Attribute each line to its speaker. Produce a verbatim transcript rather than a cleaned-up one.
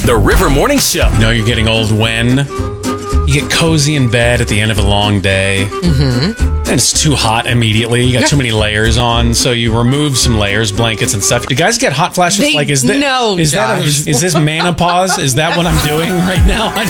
Speaker 1: The River Morning Show.
Speaker 2: You know you're getting old when you get cozy in bed at the end of a long day. Mm-hmm. And it's too hot immediately. You got
Speaker 3: Yeah.
Speaker 2: too many layers on, so you remove some layers, blankets and stuff. Do guys get hot flashes?
Speaker 3: They-
Speaker 2: like, is that
Speaker 3: no,
Speaker 2: is that a,
Speaker 3: Josh.
Speaker 2: is this menopause? Is that what I'm doing right now?